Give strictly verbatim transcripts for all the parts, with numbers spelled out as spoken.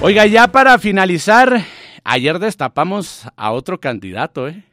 Oiga, ya para finalizar, ayer destapamos a otro candidato, ¿eh?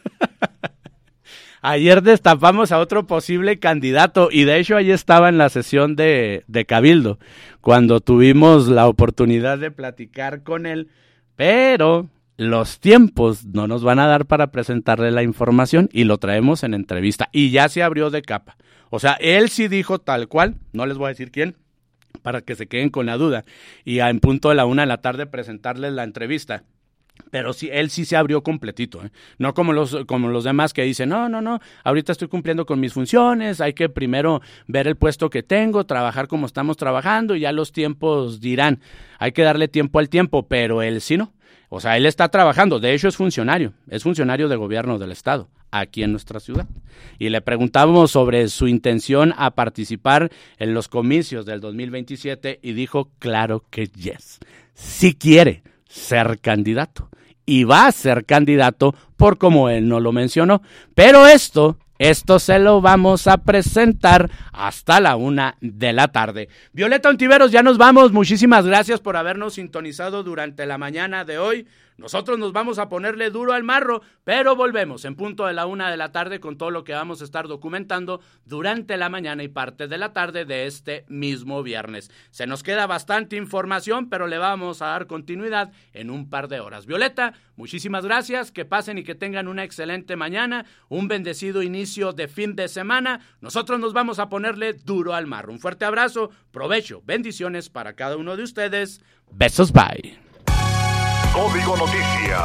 Ayer destapamos a otro posible candidato y de hecho ahí estaba en la sesión de, de Cabildo, cuando tuvimos la oportunidad de platicar con él, pero los tiempos no nos van a dar para presentarle la información y lo traemos en entrevista y ya se abrió de capa. O sea, él sí dijo tal cual, no les voy a decir quién, para que se queden con la duda y en punto de la una de la tarde presentarles la entrevista. Pero sí, él sí se abrió completito, ¿eh? No como los, como los demás que dicen, no, no, no, ahorita estoy cumpliendo con mis funciones, hay que primero ver el puesto que tengo, trabajar como estamos trabajando y ya los tiempos dirán, hay que darle tiempo al tiempo, pero él sí no. O sea, él está trabajando, de hecho es funcionario, es funcionario de gobierno del estado, aquí en nuestra ciudad. Y le preguntábamos sobre su intención a participar en los comicios del dos mil veintisiete y dijo, claro que yes, sí quiere ser candidato y va a ser candidato por como él no lo mencionó, pero esto, esto se lo vamos a presentar hasta la una de la tarde. Violeta Ontiveros, ya nos vamos, muchísimas gracias por habernos sintonizado durante la mañana de hoy. Nosotros nos vamos a ponerle duro al marro, pero volvemos en punto de la una de la tarde con todo lo que vamos a estar documentando durante la mañana y parte de la tarde de este mismo viernes. Se nos queda bastante información, pero le vamos a dar continuidad en un par de horas. Violeta, muchísimas gracias, que pasen y que tengan una excelente mañana, un bendecido inicio de fin de semana. Nosotros nos vamos a ponerle duro al marro. Un fuerte abrazo, provecho, bendiciones para cada uno de ustedes. Besos, bye. Código Noticias.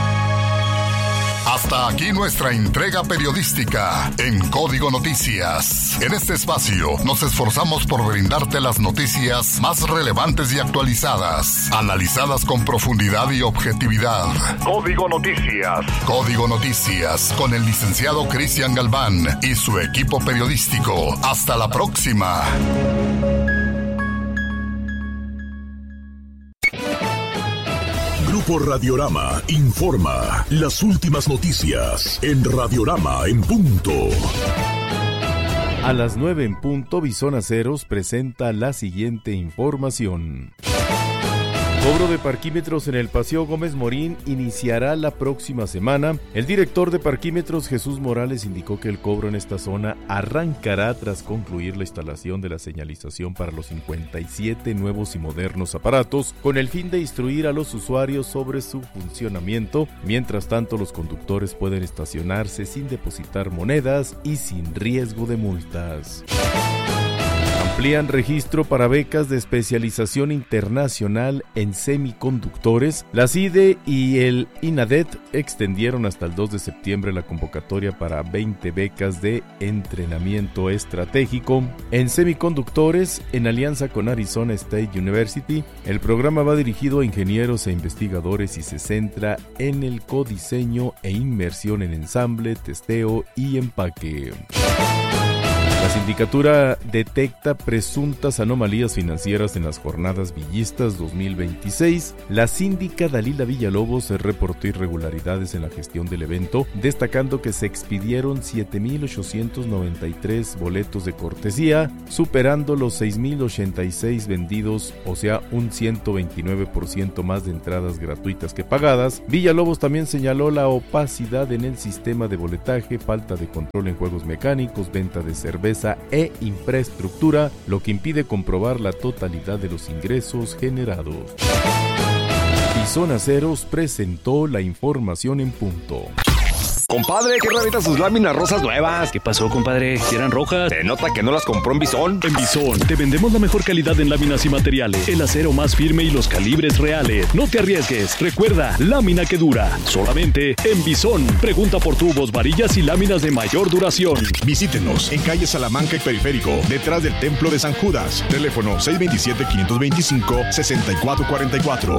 Hasta aquí nuestra entrega periodística en Código Noticias. En este espacio nos esforzamos por brindarte las noticias más relevantes y actualizadas, analizadas con profundidad y objetividad. Código Noticias. Código Noticias con el licenciado Cristian Galván y su equipo periodístico. Hasta la próxima. Grupo Radiorama informa las últimas noticias en Radiorama en punto. A las nueve en punto, Bison Aceros presenta la siguiente información. Cobro de parquímetros en el Paseo Gómez Morín iniciará la próxima semana. El director de parquímetros, Jesús Morales, indicó que el cobro en esta zona arrancará tras concluir la instalación de la señalización para los cincuenta y siete nuevos y modernos aparatos, con el fin de instruir a los usuarios sobre su funcionamiento. Mientras tanto, los conductores pueden estacionarse sin depositar monedas y sin riesgo de multas. Amplían registro para becas de especialización internacional en semiconductores. La C I D E y el INADET extendieron hasta el dos de septiembre la convocatoria para veinte becas de entrenamiento estratégico en semiconductores en alianza con Arizona State University. El programa va dirigido a ingenieros e investigadores y se centra en el codiseño e inmersión en ensamble, testeo y empaque. La sindicatura detecta presuntas anomalías financieras en las jornadas villistas dos mil veintiséis. La síndica Dalila Villalobos reportó irregularidades en la gestión del evento, destacando que se expidieron siete mil ochocientos noventa y tres boletos de cortesía, superando los seis mil ochenta y seis vendidos, o sea, un ciento veintinueve por ciento más de entradas gratuitas que pagadas. Villalobos también señaló la opacidad en el sistema de boletaje, falta de control en juegos mecánicos, venta de cerveza e infraestructura, lo que impide comprobar la totalidad de los ingresos generados. Bison Aceros presentó la información en punto. Compadre, qué raritas sus láminas rosas nuevas. ¿Qué pasó, compadre? ¿Si eran rojas? Se nota que no las compró en Bison. En Bison te vendemos la mejor calidad en láminas y materiales, el acero más firme y los calibres reales. No te arriesgues. Recuerda, lámina que dura. Solamente en Bison. Pregunta por tubos, varillas y láminas de mayor duración. Visítenos en calle Salamanca y Periférico, detrás del Templo de San Judas. Teléfono seis dos siete, cinco dos cinco, seis cuatro cuatro cuatro.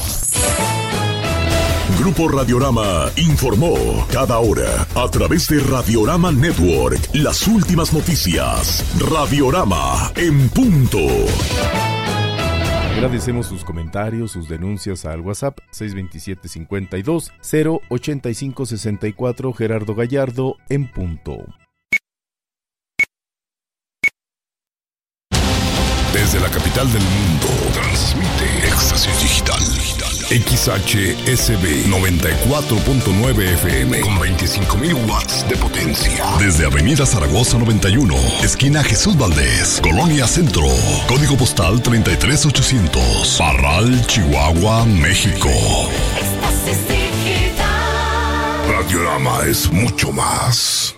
Grupo Radiorama informó cada hora a través de Radiorama Network las últimas noticias. Radiorama en punto. Agradecemos sus comentarios, sus denuncias al WhatsApp seis dos siete, cinco dos, cero ocho cinco seis cuatro. Gerardo Gallardo en punto. Desde la capital del mundo, transmite Éxtasis Digital. X H S B noventa y cuatro punto nueve F M con veinticinco mil watts de potencia. Desde Avenida Zaragoza noventa y uno, esquina Jesús Valdés, Colonia Centro. Código postal treinta y tres ochocientos. Parral, Chihuahua, México. Éxtasis Digital. Radiorama es mucho más.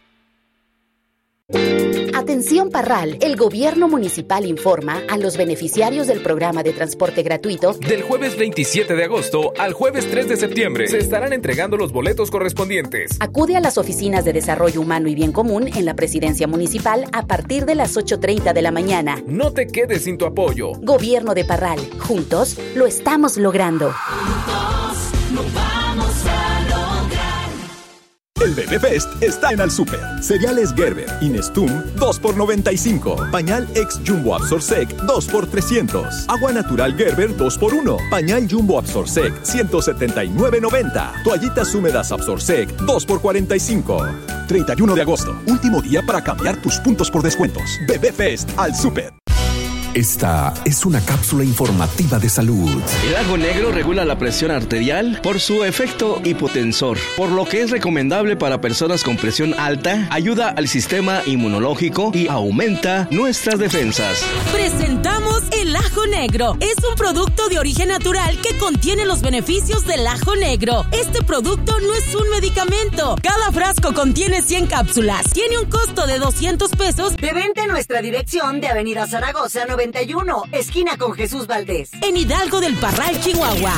Atención Parral, el gobierno municipal informa a los beneficiarios del programa de transporte gratuito. Del jueves veintisiete de agosto al jueves tres de septiembre se estarán entregando los boletos correspondientes. Acude a las oficinas de Desarrollo Humano y Bien Común en la Presidencia Municipal a partir de las ocho treinta de la mañana. No te quedes sin tu apoyo. Gobierno de Parral, juntos lo estamos logrando. Juntos lo vamos a lograr. El Bebé Fest está en Al Super. Cereales Gerber Inestum dos por noventa y cinco. Pañal Ex Jumbo Absorsec dos por trescientos. Agua natural Gerber dos por uno. Pañal Jumbo Absorsec ciento setenta y nueve noventa. Toallitas húmedas Absorsec dos por cuarenta y cinco. treinta y uno de agosto, último día para cambiar tus puntos por descuentos. Bebé Fest Al Super. Esta es una cápsula informativa de salud. El ajo negro regula la presión arterial por su efecto hipotensor, por lo que es recomendable para personas con presión alta, ayuda al sistema inmunológico y aumenta nuestras defensas. Presentamos el ajo negro. Es un producto de origen natural que contiene los beneficios del ajo negro. Este producto no es un medicamento. Cada frasco contiene cien cápsulas. Tiene un costo de doscientos pesos. De venta en nuestra dirección de Avenida Zaragoza noventa y uno, esquina con Jesús Valdés. En Hidalgo del Parral, Chihuahua.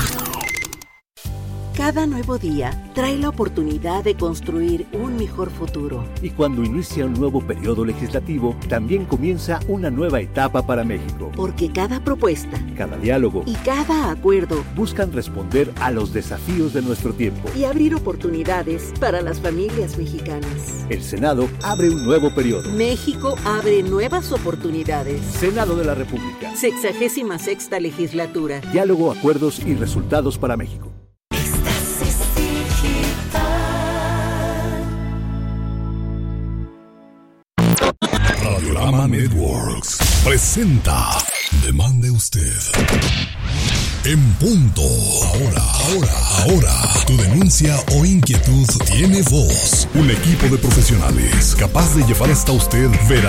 Cada nuevo día trae la oportunidad de construir un mejor futuro. Y cuando inicia un nuevo periodo legislativo, también comienza una nueva etapa para México. Porque cada propuesta, cada diálogo y cada acuerdo buscan responder a los desafíos de nuestro tiempo y abrir oportunidades para las familias mexicanas. El Senado abre un nuevo periodo. México abre nuevas oportunidades. Senado de la República. Sexagésima sexta legislatura. Diálogo, acuerdos y resultados para México. Radiorama Networks presenta Demande Usted. En punto. Ahora, ahora, ahora. Tu denuncia o inquietud tiene voz. Un equipo de profesionales capaz de llevar hasta usted veraz